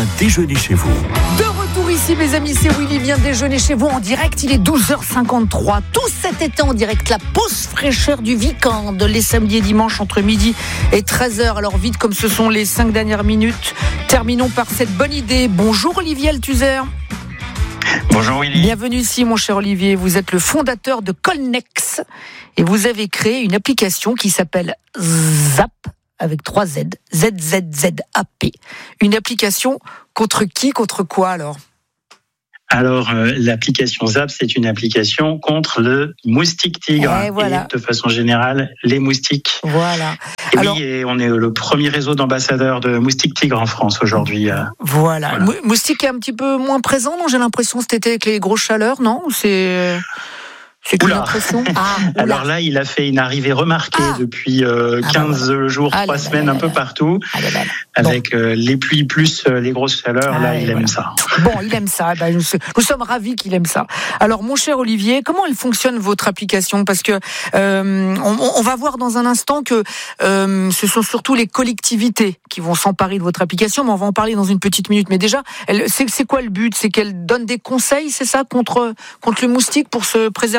déjeuner chez vous. De retour ici, mes amis, c'est Willy vient déjeuner chez vous en direct. Il est 12h53. Tout cet été en direct, la pause fraîcheur du week-end, les samedis et dimanches entre midi et 13h. Alors vite, comme ce sont les 5 dernières minutes, terminons par cette bonne idée. Bonjour Olivier Althusser. Bonjour Willy. Bienvenue ici, mon cher Olivier. Vous êtes le fondateur de Colnex et vous avez créé une application qui s'appelle Zap, avec 3 Z, ZZZAP. Une application contre qui, contre quoi alors ? Alors, l'application Zap, c'est une application contre le moustique tigre. Et voilà. Et de façon générale, les moustiques. Voilà. Et alors, oui, et on est le premier réseau d'ambassadeurs de moustiques tigres en France aujourd'hui. Voilà. Moustique est un petit peu moins présent, non ? J'ai l'impression cet été avec les grosses chaleurs, non ? Ou c'est une impression. Alors là, il a fait une arrivée remarquée depuis 15 jours, 3 semaines, un peu partout. Avec les pluies plus les grosses chaleurs, il aime ça. Bon, il aime ça. Nous sommes ravis qu'il aime ça. Alors, mon cher Olivier, comment elle fonctionne votre application ? Parce que on va voir dans un instant que ce sont surtout les collectivités qui vont s'emparer de votre application, mais on va en parler dans une petite minute. Mais déjà, c'est quoi le but ? C'est qu'elle donne des conseils, c'est ça, contre le moustique pour se préserver ?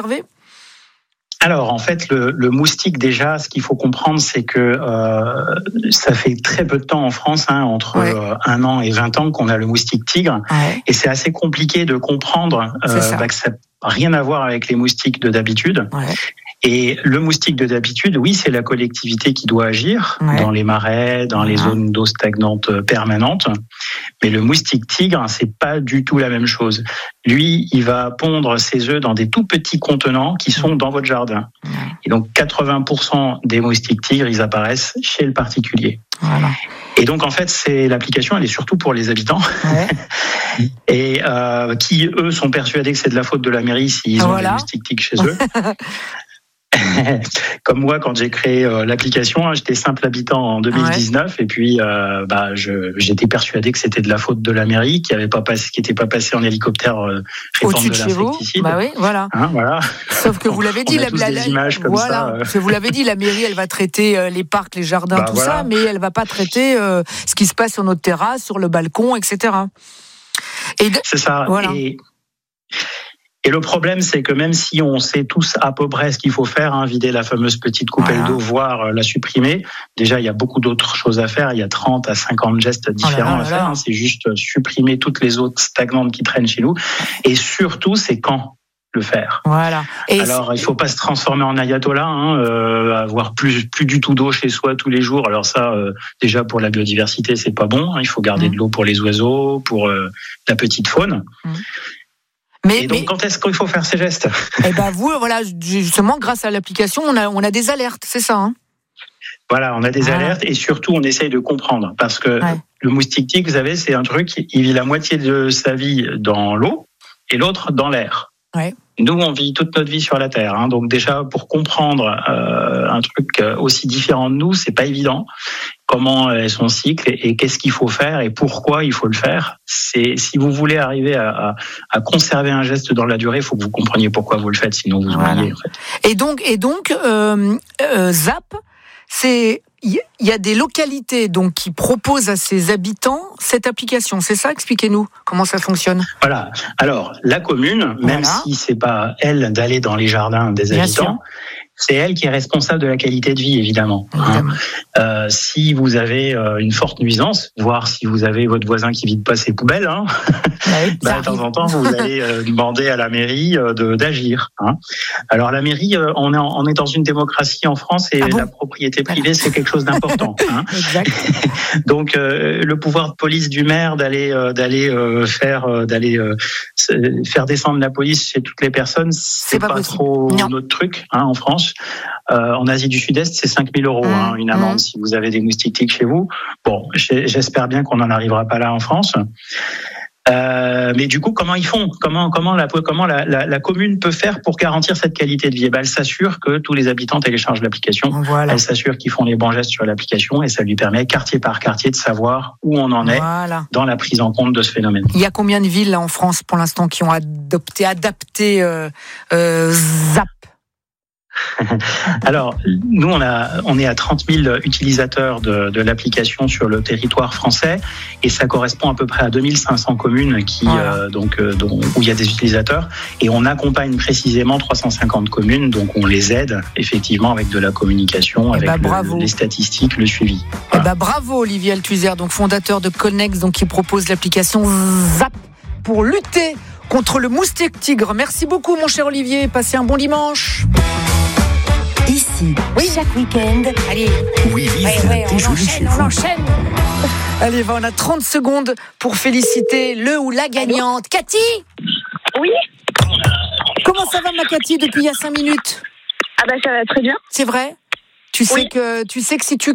Alors, en fait, le moustique, déjà, ce qu'il faut comprendre, c'est que ça fait très peu de temps en France, entre 1 an et 20 ans, qu'on a le moustique tigre. Ouais. Et c'est assez compliqué de comprendre que ça n'a rien à voir avec les moustiques de d'habitude. Ouais. Et le moustique de d'habitude, oui, c'est la collectivité qui doit agir dans les marais, dans les zones d'eau stagnante permanente. Mais le moustique tigre, c'est pas du tout la même chose. Lui, il va pondre ses œufs dans des tout petits contenants qui sont dans votre jardin. Et donc, 80% des moustiques tigres, ils apparaissent chez le particulier. Voilà. Et donc, en fait, l'application, elle est surtout pour les habitants. Ouais. Et qui, eux, sont persuadés que c'est de la faute de la mairie s'ils ont des moustiques tigres chez eux. Comme moi, quand j'ai créé l'application, j'étais simple habitant en 2019, et puis j'étais persuadé que c'était de la faute de la mairie qui n'était pas passé en hélicoptère au-dessus de l'insecticide. Bah oui, voilà. Voilà. Sauf que vous l'avez dit, des images comme ça. Que vous l'avez dit, la mairie, elle va traiter les parcs, les jardins, ça, mais elle va pas traiter ce qui se passe sur notre terrasse, sur le balcon, etc. C'est ça. Voilà. Et le problème, c'est que même si on sait tous à peu près ce qu'il faut faire, vider la fameuse petite coupelle d'eau, voire la supprimer, déjà, il y a beaucoup d'autres choses à faire. Il y a 30 à 50 gestes différents à faire. C'est juste supprimer toutes les eaux stagnantes qui traînent chez nous. Et surtout, c'est quand le faire. Voilà. Alors, il faut pas se transformer en ayatollah, avoir plus du tout d'eau chez soi tous les jours. Alors ça, déjà pour la biodiversité, c'est pas bon. Il faut garder de l'eau pour les oiseaux, pour la petite faune. Donc, quand est-ce qu'il faut faire ces gestes ? Vous, voilà, justement, grâce à l'application, on a des alertes, c'est ça, Voilà, on a des alertes et surtout, on essaye de comprendre. Parce que le moustique tigre, vous savez, c'est un truc, il vit la moitié de sa vie dans l'eau et l'autre dans l'air. Ouais. Nous, on vit toute notre vie sur la Terre. Donc déjà, pour comprendre un truc aussi différent de nous, c'est pas évident. Comment est son cycle et qu'est-ce qu'il faut faire et pourquoi il faut le faire. Si vous voulez arriver à conserver un geste dans la durée, il faut que vous compreniez pourquoi vous le faites, sinon vous oubliez. En fait. Et donc, Zap, il y a des localités donc qui proposent à ses habitants cette application. C'est ça ? Expliquez-nous comment ça fonctionne. Voilà. Alors, la commune, même si c'est pas elle d'aller dans les jardins des habitants, c'est elle qui est responsable de la qualité de vie, évidemment. Si vous avez une forte nuisance, voire si vous avez votre voisin qui vide pas ses poubelles, de temps en temps, vous allez demander à la mairie d'agir. Alors la mairie, on est dans une démocratie en France et la propriété privée, c'est quelque chose d'important. Exact. Donc le pouvoir de police du maire d'aller faire descendre la police chez toutes les personnes, c'est pas trop notre truc en France. En Asie du Sud-Est, c'est 5 000 €, une amende si vous avez des moustiques tigres chez vous. Bon, j'espère bien qu'on n'en arrivera pas là en France. Mais du coup, comment ils font ? Comment la commune peut faire pour garantir cette qualité de vie ? Elle s'assure que tous les habitants téléchargent l'application. Voilà. Elle s'assure qu'ils font les bons gestes sur l'application et ça lui permet, quartier par quartier, de savoir où on en est dans la prise en compte de ce phénomène. Il y a combien de villes là, en France pour l'instant qui ont adapté Zap ? Alors, nous, on est à 30 000 utilisateurs de l'application sur le territoire français, et ça correspond à peu près à 2500 communes où il y a des utilisateurs, et on accompagne précisément 350 communes, donc on les aide effectivement avec de la communication, avec les statistiques, le suivi. Voilà. Bravo Olivier Althusser, donc fondateur de Connex, donc qui propose l'application Zap pour lutter contre le moustique tigre. Merci beaucoup mon cher Olivier, passez un bon dimanche. Ici, chaque week-end. Allez, on enchaîne. Allez, on a 30 secondes pour féliciter le ou la gagnante. Cathy ? Oui. Comment ça va ma Cathy depuis il y a 5 minutes ? Ça va très bien. C'est vrai ? Tu sais que si tu